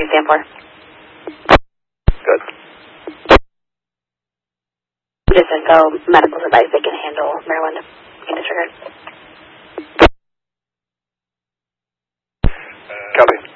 stand for? Good. Just info, medical advice they can handle marijuana in disregard. Copy.